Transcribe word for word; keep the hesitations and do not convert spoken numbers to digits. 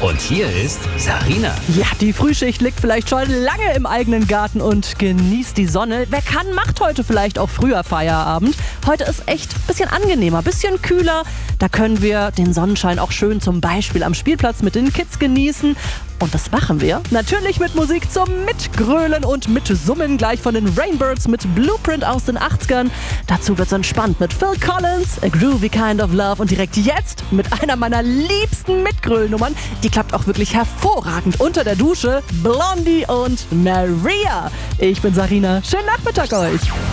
Und hier ist Sarina. Ja, die Frühschicht liegt vielleicht schon lange im eigenen Garten und genießt die Sonne. Wer kann, macht heute vielleicht auch früher Feierabend. Heute ist echt ein bisschen angenehmer, ein bisschen kühler. Da können wir den Sonnenschein auch schön zum Beispiel am Spielplatz mit den Kids genießen. Und das machen wir natürlich mit Musik zum Mitgrölen und Mitsummen, gleich von den Rainbirds mit Blueprint aus den achtzigern. Dazu wird's entspannt mit Phil Collins, A Groovy Kind of Love und direkt jetzt mit einer meiner liebsten Mitgrölnummern. Die klappt auch wirklich hervorragend unter der Dusche. Blondie und Maria. Ich bin Sarina. Schönen Nachmittag euch.